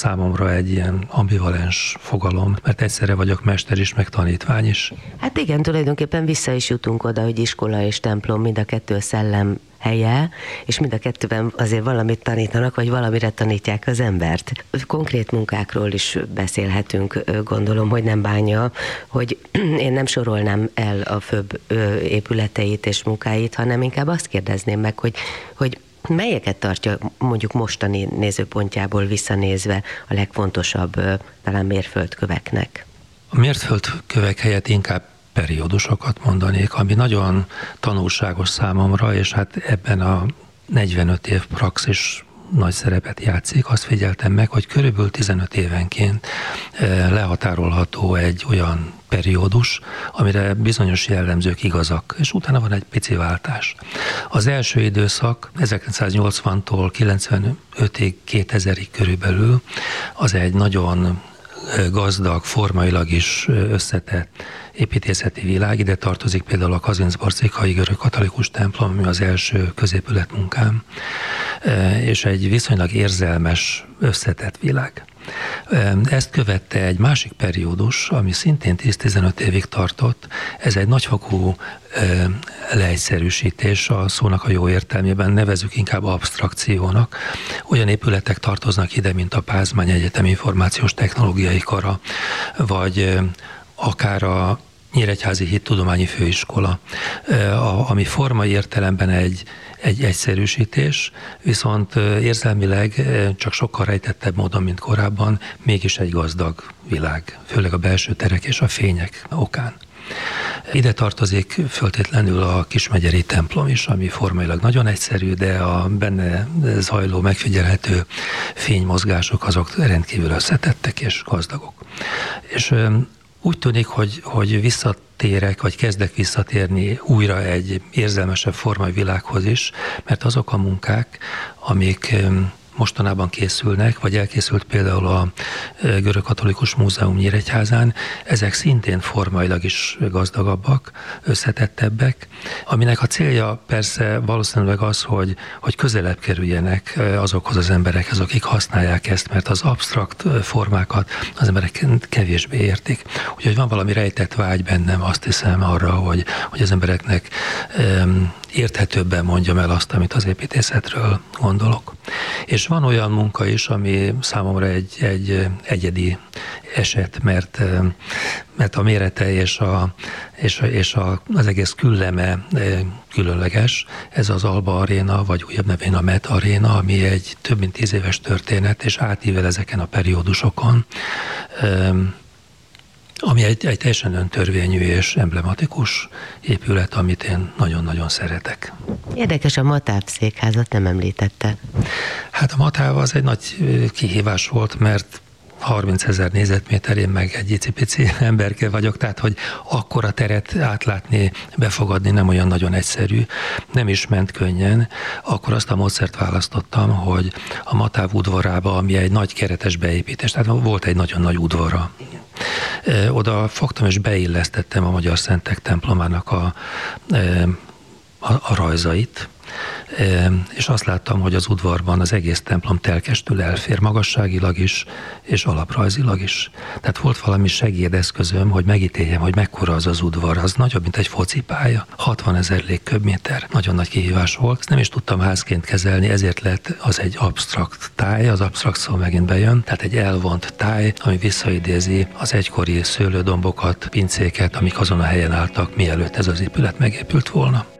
számomra egy ilyen ambivalens fogalom, mert egyszerre vagyok mester is, meg tanítvány is. Hát igen, tulajdonképpen vissza is jutunk oda, hogy iskola és templom mind a kettő szellem helye, és mind a kettőben azért valamit tanítanak, vagy valamire tanítják az embert. Konkrét munkákról is beszélhetünk, gondolom, hogy nem bánja, hogy én nem sorolnám el a főbb épületeit és munkáit, hanem inkább azt kérdezném meg, hogy melyeket tartja mondjuk mostani nézőpontjából visszanézve a legfontosabb talán mérföldköveknek? A mérföldkövek helyett inkább periódusokat mondanék, ami nagyon tanulságos számomra, és hát ebben a 45 év praxis nagy szerepet játszik. Azt figyeltem meg, hogy körülbelül 15 évenként lehatárolható egy olyan periódus, amire bizonyos jellemzők igazak, és utána van egy pici váltás. Az első időszak 1980-tól 95-ig, 2000-ig körülbelül az egy nagyon gazdag, formailag is összetett építészeti világ. Ide tartozik például a Kazincbarcikai görögkatolikus templom, ami az első középületmunkám, és egy viszonylag érzelmes, összetett világ. Ezt követte egy másik periódus, ami szintén 10-15 évig tartott. Ez egy nagyfokú leegyszerűsítés a szónak a jó értelmében, nevezzük inkább absztrakciónak. Olyan épületek tartoznak ide, mint a Pázmány Egyetem Információs Technológiai Kara, vagy akár a Nyíregyházi Hittudományi Főiskola, ami formai értelemben egy egyszerűsítés, viszont érzelmileg csak sokkal rejtettebb módon, mint korábban, mégis egy gazdag világ, főleg a belső terek és a fények okán. Ide tartozik föltétlenül a Kismegyeri templom is, ami formailag nagyon egyszerű, de a benne zajló, megfigyelhető fénymozgások azok rendkívül összetettek és gazdagok. És úgy tűnik, hogy visszatérek, vagy kezdek visszatérni újra egy érzelmesebb formai világhoz is, mert azok a munkák, amik mostanában készülnek, vagy elkészült például a Görögkatolikus Múzeum Nyíregyházán, ezek szintén formailag is gazdagabbak, összetettebbek, aminek a célja persze valószínűleg az, hogy közelebb kerüljenek azokhoz az emberekhez, akik használják ezt, mert az absztrakt formákat az emberek kevésbé értik. Úgyhogy van valami rejtett vágy bennem, azt hiszem arra, hogy az embereknek érthetőbben mondjam el azt, amit az építészetről gondolok. És van olyan munka is, ami számomra egy egyedi eset, mert a mérete és az egész külleme különleges. Ez az Alba Aréna, vagy újabb nevén a Met Aréna, ami egy több mint 10 éves történet, és átível ezeken a periódusokon, ami egy teljesen öntörvényű és emblematikus épület, amit én nagyon-nagyon szeretek. Érdekes, a Matáv székházat nem említette. Hát a Matáv az egy nagy kihívás volt, mert 30 000 négyzetméter, én meg egy icipici emberke vagyok, tehát hogy akkora teret átlátni, befogadni nem olyan nagyon egyszerű, nem is ment könnyen. Akkor azt a módszert választottam, hogy a Matáv udvarába, ami egy nagy keretes beépítés, tehát volt egy nagyon nagy udvara. Oda fogtam és beillesztettem a Magyar Szentek templomának a rajzait, és azt láttam, hogy az udvarban az egész templom telkestül elfér, magasságilag is, és alaprajzilag is. Tehát volt valami segédeszközöm, hogy megítéljem, hogy mekkora az udvar. Az nagyobb, mint egy focipálya. 60 000 légköbméter. Nagyon nagy kihívás volt. Ezt nem is tudtam házként kezelni, ezért lett az egy absztrakt táj, az absztrakt szó megint bejön, tehát egy elvont táj, ami visszaidézi az egykori szőlődombokat, pincéket, amik azon a helyen álltak, mielőtt ez az épület megépült volna.